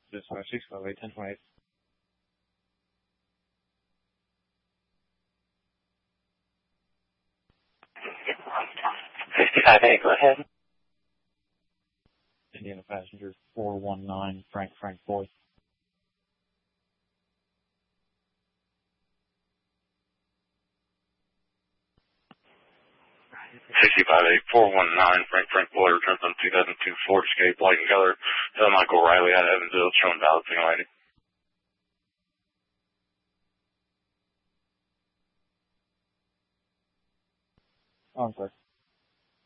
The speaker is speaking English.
Just 658, 1028. 55A, go ahead. Indiana passenger 419, Frank 4th. 65A419, Frank Boy, returns on 2002 Ford Escape, light and color. Michael Riley out of Evansville, showing valid signal ID. Oh, I'm sorry.